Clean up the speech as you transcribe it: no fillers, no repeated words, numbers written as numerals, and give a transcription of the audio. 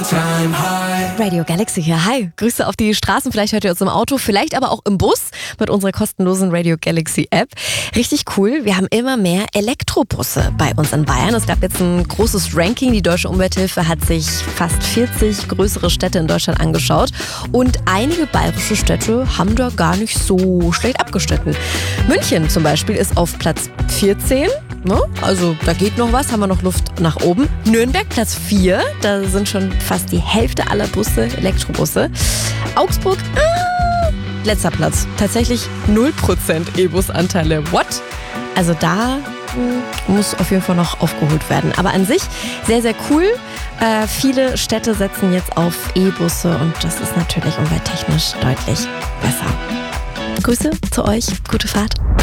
All-Time High. Radio Galaxy hier. Hi, Grüße auf die Straßen. Vielleicht hört ihr uns im Auto, vielleicht aber auch im Bus mit unserer kostenlosen Radio Galaxy App. Richtig cool. Wir haben immer mehr Elektrobusse bei uns in Bayern. Es gab jetzt ein großes Ranking. Die Deutsche Umwelthilfe hat sich fast 40 größere Städte in Deutschland angeschaut. Und einige bayerische Städte haben da gar nicht so schlecht abgeschnitten. München zum Beispiel ist auf Platz 14. Ne? Also da geht noch was, haben wir noch Luft nach oben. Nürnberg Platz 4, da sind schon fast die Hälfte aller Busse Elektrobusse. Augsburg, letzter Platz. Tatsächlich 0% E-Bus-Anteile. What? Also da muss auf jeden Fall noch aufgeholt werden. Aber an sich sehr, sehr cool. Viele Städte setzen jetzt auf E-Busse und das ist natürlich umwelttechnisch deutlich besser. Grüße zu euch, gute Fahrt.